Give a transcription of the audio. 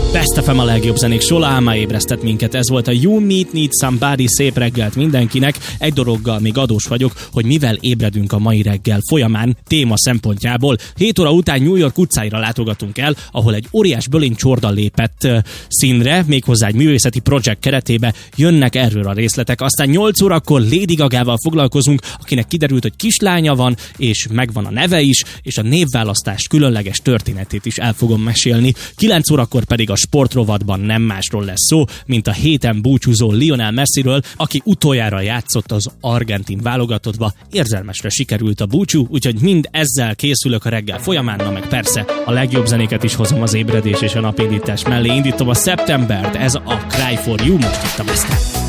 Best FM, a legjobb zenék soláma ébresztett minket. Ez volt a You Meet Need Somebody. Szép reggelt mindenkinek. Egy dologgal még adós vagyok, hogy mivel ébredünk a mai reggel folyamán téma szempontjából. 7 óra után New York utcáira látogatunk el, ahol egy óriás bölénycsorda lépett színre, méghozzá egy művészeti projekt keretébe. Jönnek erről a részletek. Aztán 8 órakor Lady Gagával foglalkozunk, akinek kiderült, hogy kislánya van, és megvan a neve is, és a névválasztás különleges történetét is el fogom mesélni. 9 órakor pedig a sportrovatban nem másról lesz szó, mint a héten búcsúzó Lionel Messiről, aki utoljára játszott az argentin válogatottba. Érzelmesre sikerült a búcsú, úgyhogy mind ezzel készülök a reggel folyamán, na meg persze a legjobb zenéket is hozom az ébredés és a napindítás mellé. Indítom a szeptembert, ez a Cry for You, most itt a Best.